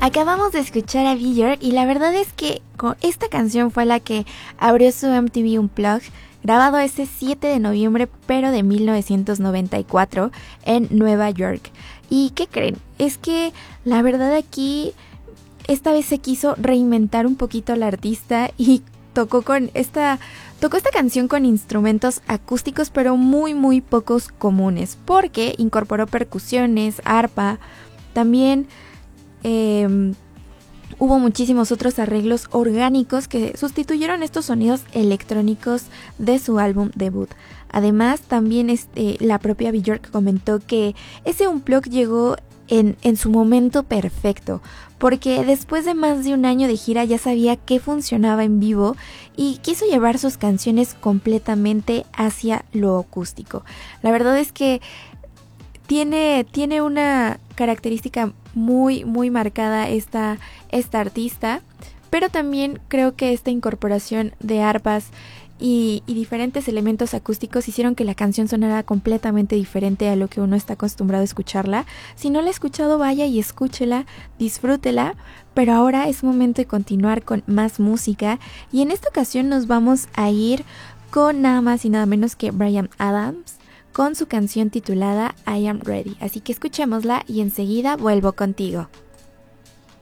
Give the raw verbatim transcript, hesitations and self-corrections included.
Acabamos de escuchar a Björk y la verdad es que con esta canción fue la que abrió su M T V Unplugged, grabado ese siete de noviembre pero de mil novecientos noventa y cuatro en Nueva York. ¿Y qué creen? Es que la verdad aquí esta vez se quiso reinventar un poquito la artista y tocó con esta tocó esta canción con instrumentos acústicos pero muy muy pocos comunes, porque incorporó percusiones, arpa, también eh, hubo muchísimos otros arreglos orgánicos que sustituyeron estos sonidos electrónicos de su álbum debut. Además, también este, la propia Björk comentó que ese Unplugged llegó en, en su momento perfecto, porque después de más de un año de gira ya sabía qué funcionaba en vivo y quiso llevar sus canciones completamente hacia lo acústico. La verdad es que tiene, tiene una característica muy, muy marcada esta, esta artista, pero también creo que esta incorporación de arpas y, y diferentes elementos acústicos hicieron que la canción sonara completamente diferente a lo que uno está acostumbrado a escucharla. Si no la ha escuchado, vaya y escúchela, disfrútela, pero ahora es momento de continuar con más música y en esta ocasión nos vamos a ir con nada más y nada menos que Bryan Adams con su canción titulada I Am Ready. Así que escuchémosla y enseguida vuelvo contigo.